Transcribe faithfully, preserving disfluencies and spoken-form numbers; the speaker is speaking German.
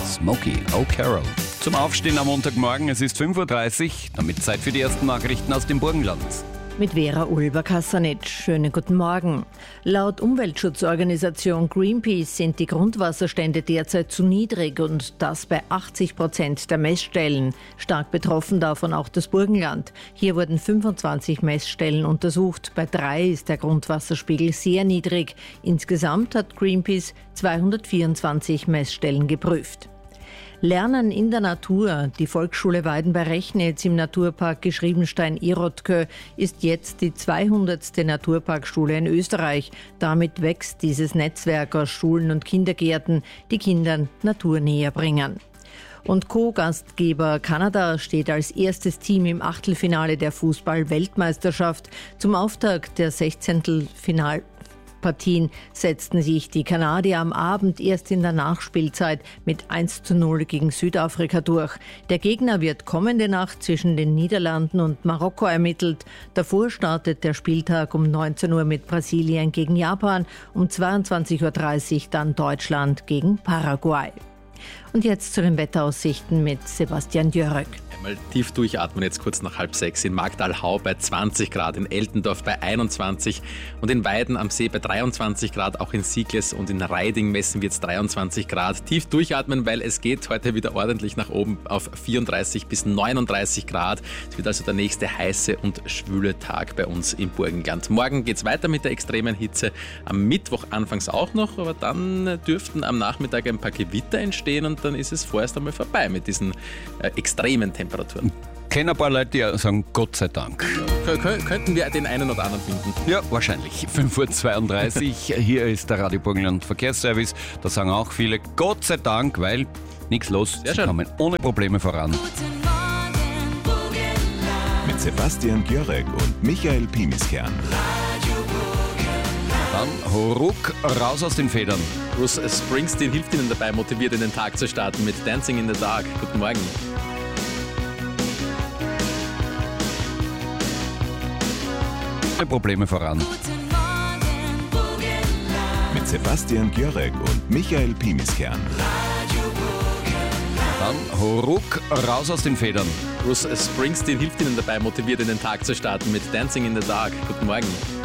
Smokey O'Carroll. Zum Aufstehen am Montagmorgen, es ist fünf Uhr dreißig, damit Zeit für die ersten Nachrichten aus dem Burgenland. Mit Vera Ulber-Kassanic. Schönen guten Morgen. Laut Umweltschutzorganisation Greenpeace sind die Grundwasserstände derzeit zu niedrig und das bei achtzig Prozent der Messstellen. Stark betroffen davon auch das Burgenland. Hier wurden fünfundzwanzig Messstellen untersucht. Bei drei ist der Grundwasserspiegel sehr niedrig. Insgesamt hat Greenpeace zweihundertvierundzwanzig Messstellen geprüft. Lernen in der Natur. Die Volksschule Weiden bei Rechnitz im Naturpark Geschriebenstein-Irotkö ist jetzt die zweihundertste Naturparkschule in Österreich. Damit wächst dieses Netzwerk aus Schulen und Kindergärten, die Kindern Natur näher bringen. Und Co-Gastgeber Kanada steht als erstes Team im Achtelfinale der Fußball-Weltmeisterschaft. Zum Auftakt der Sechzehntelfinal Partien setzten sich die Kanadier am Abend erst in der Nachspielzeit mit eins zu null gegen Südafrika durch. Der Gegner wird kommende Nacht zwischen den Niederlanden und Marokko ermittelt. Davor startet der Spieltag um neunzehn Uhr mit Brasilien gegen Japan, um zweiundzwanzig Uhr dreißig dann Deutschland gegen Paraguay. Und jetzt zu den Wetteraussichten mit Sebastian Jörg. Mal tief durchatmen, jetzt kurz nach halb sechs. In Magdalhau bei zwanzig Grad, in Eltendorf bei einundzwanzig und in Weiden am See bei dreiundzwanzig Grad. Auch in Siegles und in Reiding messen wir jetzt dreiundzwanzig Grad. Tief durchatmen, weil es geht heute wieder ordentlich nach oben auf vierunddreißig bis neununddreißig Grad. Es wird also der nächste heiße und schwüle Tag bei uns im Burgenland. Morgen geht es weiter mit der extremen Hitze. Am Mittwoch anfangs auch noch, aber dann dürften am Nachmittag ein paar Gewitter entstehen und dann ist es vorerst einmal vorbei mit diesen äh, extremen Temperaturen. Temperaturen. Ich kenne ein paar Leute, die sagen, Gott sei Dank. Ja. Könnten wir den einen oder anderen finden? Ja, wahrscheinlich. fünf Uhr zweiunddreißig, hier ist der Radio Burgenland Verkehrsservice. Da sagen auch viele, Gott sei Dank, weil nichts los, sie kommen ohne Probleme voran. Guten Morgen, Burgenland. Mit Sebastian Jörg und Michael Pimiskern. Dann ruck raus aus den Federn. Bruce Springsteen hilft Ihnen dabei, motiviert in den Tag zu starten mit Dancing in the Dark. Guten Morgen. Probleme voran. Guten Morgen, Burgenland. Mit Sebastian Jörg und Michael Pimiskern. Dann ruck raus aus den Federn. Bruce Springsteen hilft Ihnen dabei, motiviert in den Tag zu starten mit Dancing in the Dark. Guten Morgen.